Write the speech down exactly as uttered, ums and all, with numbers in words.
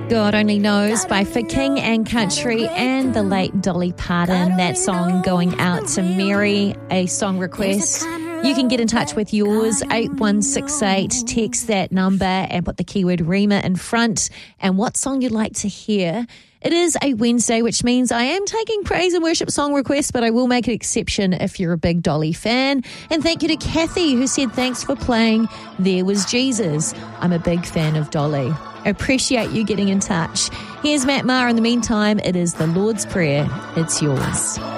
God Only Knows by For King and Country and the late Dolly Parton. That song going out to Mary, a song request. You can get in touch with yours, eight one six eight. Text that number and put the keyword Rima in front and what song you'd like to hear. It is a Wednesday, which means I am taking praise and worship song requests, but I will make an exception if you're a big Dolly fan. And thank you to Kathy, who said thanks for playing There Was Jesus. I'm a big fan of Dolly. I appreciate you getting in touch. Here's Matt Maher. In the meantime, it is the Lord's Prayer. It's yours.